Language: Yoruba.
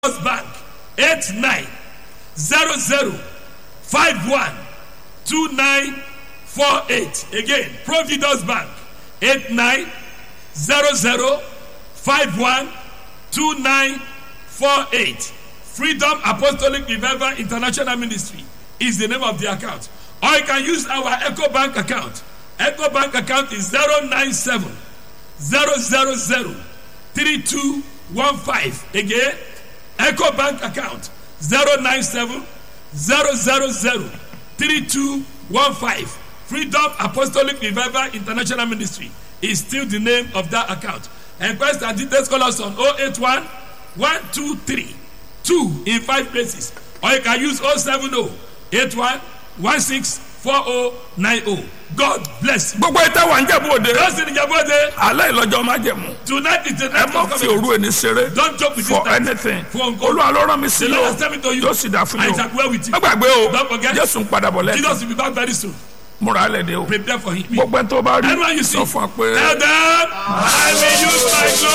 Bank 8900512948. Again, Providence Bank 8900512948. Freedom Apostolic Revival International Ministry is the name of the account. Or you can use our Echo Bank account. Echo Bank account is 097-000-3215. Again, Echo Bank account 097-000-3215. Freedom Apostolic Revival International Ministry is still the name of that account. And Pastor and details call us on 081-123-2 in 5 places. Or you can use 070-81-16-4090. God bless you. Gbogbo ìta wà ń Jẹ̀bú-Òde. Those in Jẹ̀bú-Òde. Alẹ́ ìlọ́jọ́ májẹ̀mú. Tonight is the night Ẹ má of fi òru coming. ẹni ṣeré. Don't joke with For this night. anything. For uncle. Olúwa ló rán mi sí The i Lord o. has sent me to you. Yóò sì dà fún I yín shall o. dwell with you. Má gbàgbé o. Don't forget. Jésù ń padà bọ̀ lẹ́yìn. Jesus will be back very soon. Múra lẹ̀ dé o. Prepare for him. Gbogbo ẹni tó bá rí. Everyone you see, Sọ fún wa pé. tell them, I will use my glory.